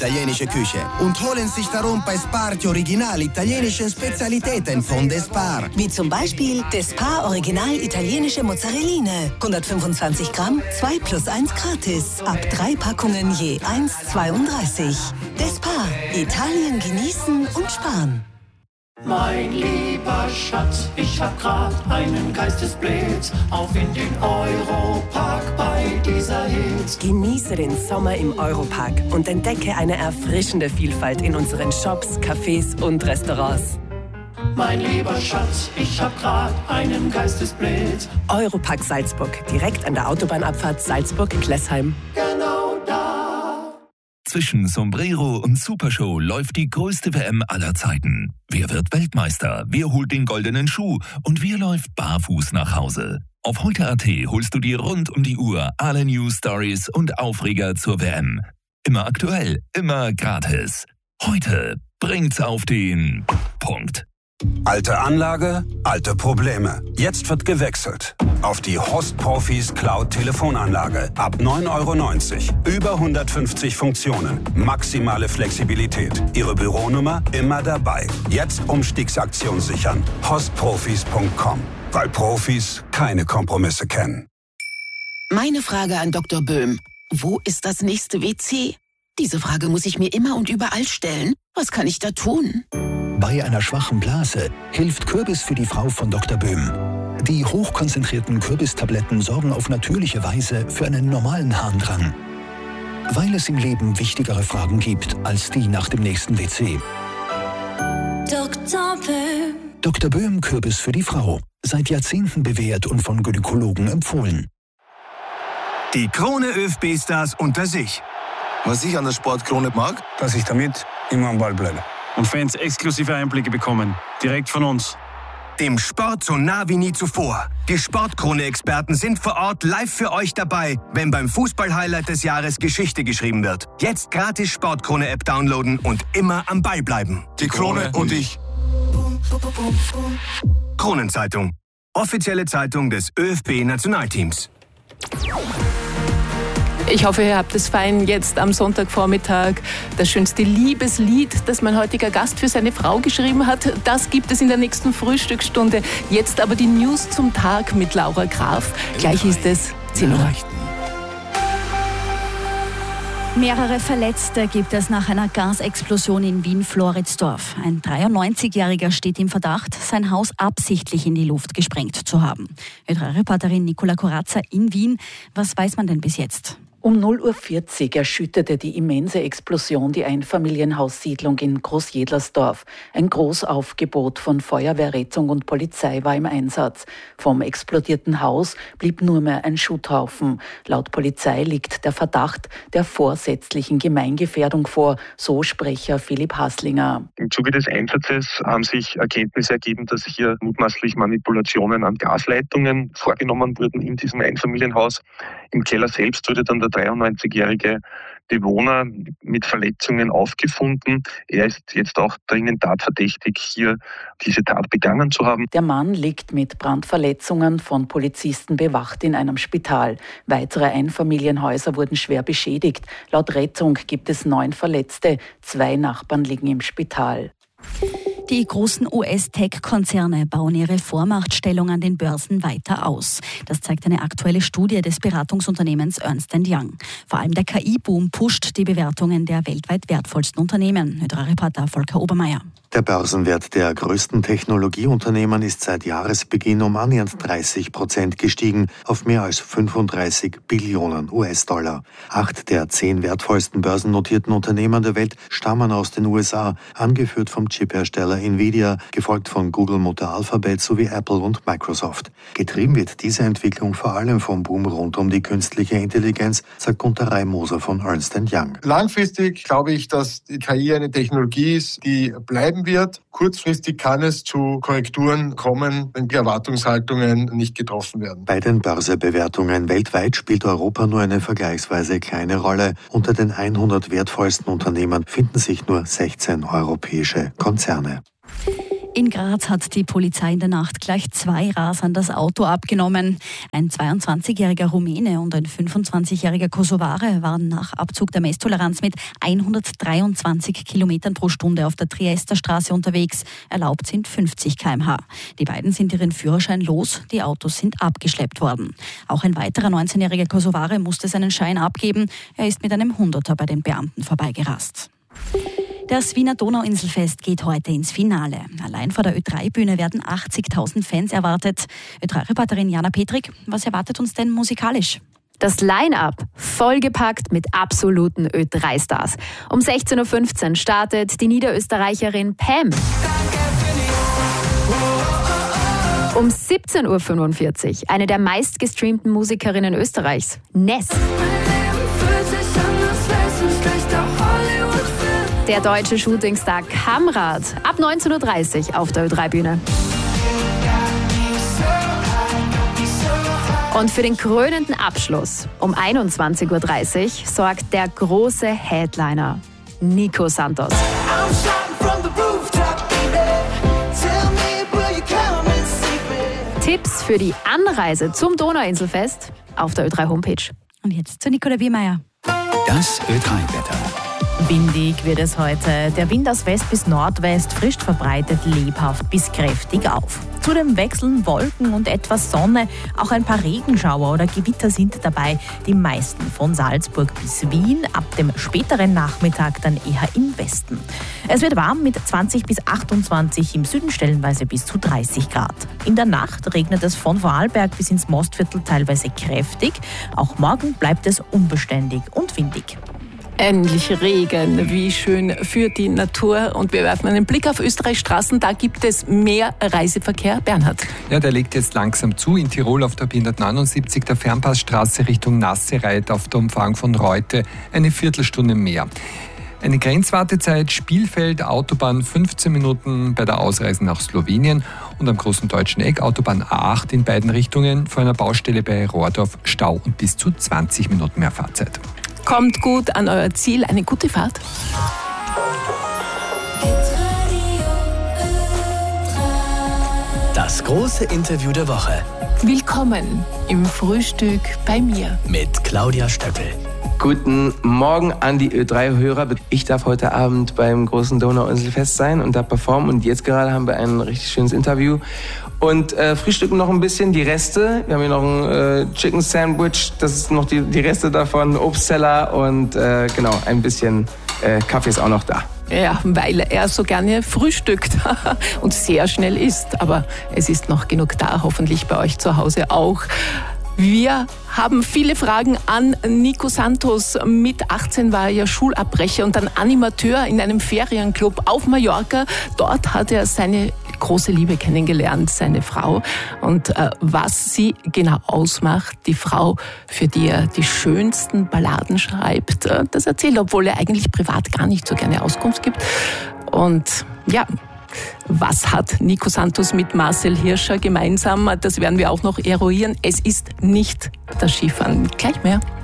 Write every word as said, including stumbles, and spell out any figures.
italienische Küche und holen sich darum bei Spar die original italienische Spezialitäten von Despar. Wie zum Beispiel Despar Original italienische Mozzarelline. hundertfünfundzwanzig Gramm, zwei plus eins gratis. Ab drei Packungen je eins Komma zweiunddreißig. Despar. Italien genießen und sparen. Mein lieber Schatz, ich hab grad einen Geistesblitz. Auf in den Europark bei dieser Hitze. Genieße den Sommer im Europark und entdecke eine erfrischende Vielfalt in unseren Shops, Cafés und Restaurants. Mein lieber Schatz, ich hab grad einen Geistesblitz. Europark Salzburg, direkt an der Autobahnabfahrt Salzburg-Klessheim. Genau da. Zwischen Sombrero und Supershow läuft die größte W M aller Zeiten. Wer wird Weltmeister? Wer holt den goldenen Schuh? Und wer läuft barfuß nach Hause? Auf heute punkt at holst du dir rund um die Uhr alle News, Stories und Aufreger zur W M. Immer aktuell, immer gratis. Heute bringt's auf den Punkt. Alte Anlage, alte Probleme. Jetzt wird gewechselt. Auf die Host Profis Cloud Telefonanlage. Ab neun Euro neunzig. Über hundertfünfzig Funktionen. Maximale Flexibilität. Ihre Büronummer immer dabei. Jetzt Umstiegsaktion sichern. host profis punkt com. Weil Profis keine Kompromisse kennen. Meine Frage an Doktor Böhm. Wo ist das nächste W C? Diese Frage muss ich mir immer und überall stellen. Was kann ich da tun? Bei einer schwachen Blase hilft Kürbis für die Frau von Doktor Böhm. Die hochkonzentrierten Kürbistabletten sorgen auf natürliche Weise für einen normalen Harndrang. Weil es im Leben wichtigere Fragen gibt als die nach dem nächsten W C. Doktor Böhm. Doktor Böhm Kürbis für die Frau. Seit Jahrzehnten bewährt und von Gynäkologen empfohlen. Die Krone ÖFB-Stars unter sich. Was ich an der Sportkrone mag, dass ich damit immer am Ball bleibe. Und Fans exklusive Einblicke bekommen. Direkt von uns. Dem Sport so nah wie nie zuvor. Die Sportkrone-Experten sind vor Ort live für euch dabei, wenn beim Fußball-Highlight des Jahres Geschichte geschrieben wird. Jetzt gratis Sportkrone-App downloaden und immer am Ball bleiben. Die Krone und ich. Kronenzeitung. Offizielle Zeitung des ÖFB-Nationalteams. Ich hoffe, ihr habt es fein. Jetzt am Sonntagvormittag das schönste Liebeslied, das mein heutiger Gast für seine Frau geschrieben hat. Das gibt es in der nächsten Frühstücksstunde. Jetzt aber die News zum Tag mit Laura Graf. Gleich ist es zehn Uhr. Mehrere Verletzte gibt es nach einer Gasexplosion in Wien-Floridsdorf. Ein dreiundneunzigjähriger steht im Verdacht, sein Haus absichtlich in die Luft gesprengt zu haben. Ö drei Reporterin Nicola Corazza in Wien. Was weiß man denn bis jetzt? Um null Uhr vierzig erschütterte die immense Explosion die Einfamilienhaussiedlung in Großjedlersdorf. Ein Großaufgebot von Feuerwehr, Rettung und Polizei war im Einsatz. Vom explodierten Haus blieb nur mehr ein Schutthaufen. Laut Polizei liegt der Verdacht der vorsätzlichen Gemeingefährdung vor, so Sprecher Philipp Haslinger. Im Zuge des Einsatzes haben sich Erkenntnisse ergeben, dass hier mutmaßlich Manipulationen an Gasleitungen vorgenommen wurden in diesem Einfamilienhaus. Im Keller selbst wurde dann der dreiundneunzigjährige Bewohner mit Verletzungen aufgefunden. Er ist jetzt auch dringend tatverdächtig, hier diese Tat begangen zu haben. Der Mann liegt mit Brandverletzungen von Polizisten bewacht in einem Spital. Weitere Einfamilienhäuser wurden schwer beschädigt. Laut Rettung gibt es neun Verletzte. Zwei Nachbarn liegen im Spital. Die großen U S-Tech-Konzerne bauen ihre Vormachtstellung an den Börsen weiter aus. Das zeigt eine aktuelle Studie des Beratungsunternehmens Ernst and Young. Vor allem der K I-Boom pusht die Bewertungen der weltweit wertvollsten Unternehmen. Ö drei Reporter Volker Obermeier. Der Börsenwert der größten Technologieunternehmen ist seit Jahresbeginn um annähernd dreißig Prozent gestiegen auf mehr als fünfunddreißig Billionen U S-Dollar. Acht der zehn wertvollsten börsennotierten Unternehmen der Welt stammen aus den U S A, angeführt vom Chiphersteller Nvidia, gefolgt von Google-Mutter Alphabet sowie Apple und Microsoft. Getrieben wird diese Entwicklung vor allem vom Boom rund um die künstliche Intelligenz, sagt Gunter Reimoser von Ernst and Young. Langfristig glaube ich, dass die K I eine Technologie ist, die bleiben wird. Kurzfristig kann es zu Korrekturen kommen, wenn die Erwartungshaltungen nicht getroffen werden. Bei den Börsebewertungen weltweit spielt Europa nur eine vergleichsweise kleine Rolle. Unter den hundert wertvollsten Unternehmen finden sich nur sechzehn europäische Konzerne. In Graz hat die Polizei in der Nacht gleich zwei Rasern das Auto abgenommen. Ein zweiundzwanzigjähriger Rumäne und ein fünfundzwanzigjähriger Kosovare waren nach Abzug der Messtoleranz mit hundertdreiundzwanzig Kilometern pro Stunde auf der Triesterstraße unterwegs. Erlaubt sind fünfzig Kilometer pro Stunde. Die beiden sind ihren Führerschein los, die Autos sind abgeschleppt worden. Auch ein weiterer neunzehnjähriger Kosovare musste seinen Schein abgeben. Er ist mit einem Hunderter bei den Beamten vorbeigerast. Das Wiener Donauinselfest geht heute ins Finale. Allein vor der Ö drei Bühne werden achtzigtausend Fans erwartet. Ö drei Reporterin Jana Petrik, was erwartet uns denn musikalisch? Das Line-Up vollgepackt mit absoluten Ö drei Stars. Um sechzehn Uhr fünfzehn startet die Niederösterreicherin Pam. Um siebzehn Uhr fünfundvierzig eine der meistgestreamten Musikerinnen Österreichs, Ness. Der deutsche Shootingstar Kamrat ab neunzehn Uhr dreißig auf der Ö drei Bühne. Und für den krönenden Abschluss um einundzwanzig Uhr dreißig sorgt der große Headliner Nico Santos. Tipps für die Anreise zum Donauinselfest auf der Ö drei Homepage. Und jetzt zu Nicola Wiemeyer. Das Ö drei Wetter. Windig wird es heute. Der Wind aus West bis Nordwest frischt verbreitet lebhaft bis kräftig auf. Zudem wechseln Wolken und etwas Sonne. Auch ein paar Regenschauer oder Gewitter sind dabei. Die meisten von Salzburg bis Wien. Ab dem späteren Nachmittag dann eher im Westen. Es wird warm mit zwanzig bis achtundzwanzig, im Süden stellenweise bis zu dreißig Grad. In der Nacht regnet es von Vorarlberg bis ins Mostviertel teilweise kräftig. Auch morgen bleibt es unbeständig und windig. Endlich Regen, wie schön für die Natur. Und wir werfen einen Blick auf Österreichs Straßen, da gibt es mehr Reiseverkehr. Bernhard. Ja, der legt jetzt langsam zu. In Tirol auf der B hundertneunundsiebzig, der Fernpassstraße Richtung Nassereit auf der Umfahrung von Reute eine Viertelstunde mehr. Eine Grenzwartezeit, Spielfeld, Autobahn fünfzehn Minuten bei der Ausreise nach Slowenien und am großen deutschen Eck, Autobahn A acht in beiden Richtungen, vor einer Baustelle bei Rohrdorf Stau und bis zu zwanzig Minuten mehr Fahrzeit. Kommt gut an euer Ziel, eine gute Fahrt. Das große Interview der Woche. Willkommen im Frühstück bei mir. Mit Claudia Stöckel. Guten Morgen an die Ö drei Hörer. Ich darf heute Abend beim großen Donauinselfest sein und da performen. Und jetzt gerade haben wir ein richtig schönes Interview. Und äh, frühstücken noch ein bisschen, die Reste. Wir haben hier noch ein äh, Chicken Sandwich, das ist noch die, die Reste davon, Obstteller und äh, genau, ein bisschen äh, Kaffee ist auch noch da. Ja, weil er so gerne frühstückt und sehr schnell isst. Aber es ist noch genug da, hoffentlich bei euch zu Hause auch. Wir haben viele Fragen an Nico Santos. Mit achtzehn war er ja Schulabbrecher und dann Animateur in einem Ferienclub auf Mallorca. Dort hat er seine große Liebe kennengelernt, seine Frau. Und äh, was sie genau ausmacht, die Frau, für die er die schönsten Balladen schreibt, äh, das erzählt, obwohl er eigentlich privat gar nicht so gerne Auskunft gibt. Und ja, was hat Nico Santos mit Marcel Hirscher gemeinsam? Das werden wir auch noch eruieren. Es ist nicht das Skifahren. Gleich mehr.